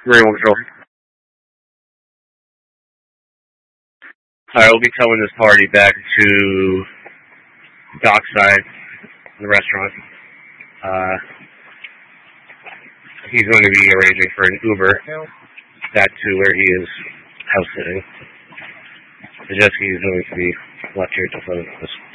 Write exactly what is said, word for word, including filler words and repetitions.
Marine One Control. Alright, we'll be towing this party back to Dockside, the restaurant. Uh, he's going to be arranging for an Uber back to where he is house sitting. The jet ski is going to be left here to further this.